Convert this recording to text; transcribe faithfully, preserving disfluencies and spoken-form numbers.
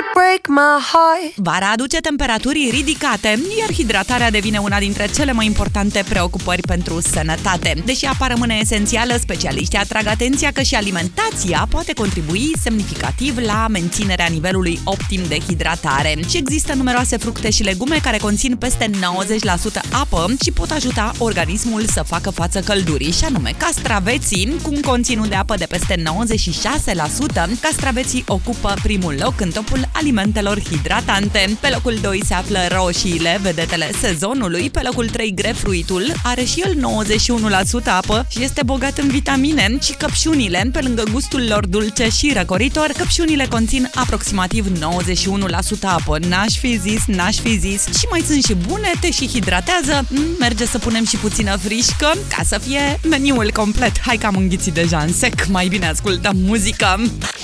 would break my heart. Vara aduce temperaturi ridicate, iar hidratarea devine una dintre cele mai importante preocupări pentru sănătate. Deși apa rămâne esențială, specialiștii atrag atenția că și alimentația poate contribui semnificativ la menținerea nivelului optim de hidratare. Și există numeroase fructe și legume care conțin peste nouăzeci la sută apă și pot ajuta organismul să facă față căldurii, și anume castraveții, cu un conținut de apă de peste nouăzeci și șase la sută. Castraveții ocupă primul loc în topul alimentelor hidratante. Pe locul doi se află roșiile, vedetele sezonului. Pe locul trei grapefruitul, are și el nouăzeci și unu la sută apă și este bogat în vitamine. Și căpșunile, pe lângă gustul lor dulce și răcoritor, căpșunile conțin aproximativ nouăzeci și unu la sută apă. N-aș fi zis, n-aș fi zis. Și mai sunt și bune, te și hidratează. Merge să punem și puțină frișcă ca să fie meniul complet. Hai că am înghițit deja în sec, mai bine ascultăm muzică.